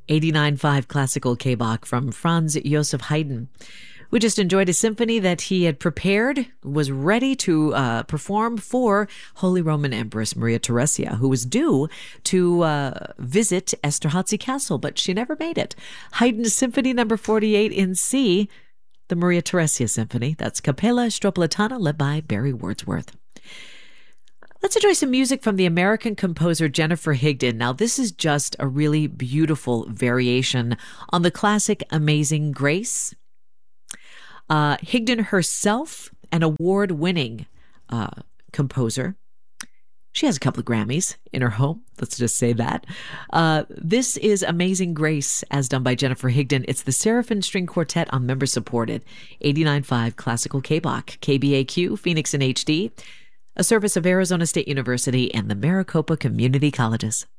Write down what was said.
89.5 classical K-Bach from Franz Joseph Haydn. We just enjoyed a symphony that he had prepared, was ready to perform for Holy Roman Empress Maria Theresia, who was due to visit Esterházy Castle, but she never made it. Haydn's Symphony No. 48 in C, the Maria Theresia Symphony. That's Capella Stropolitana, led by Barry Wordsworth. Let's enjoy some music from the American composer Jennifer Higdon. Now, this is just a really beautiful variation on the classic Amazing Grace. Higdon herself, an award-winning composer. She has a couple of Grammys in her home. Let's just say that. This is Amazing Grace, as done by Jennifer Higdon. It's the Seraphim String Quartet on member-supported 89.5 Classical K-Bach, KBAQ, Phoenix in HD, a service of Arizona State University and the Maricopa Community Colleges.